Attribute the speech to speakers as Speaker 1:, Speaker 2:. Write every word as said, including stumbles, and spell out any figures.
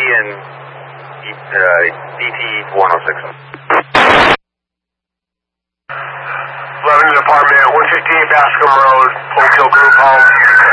Speaker 1: and uh, D T one oh six.
Speaker 2: eleven apartment, one fifty-eight Bascom Road, Oak Hill Group Home.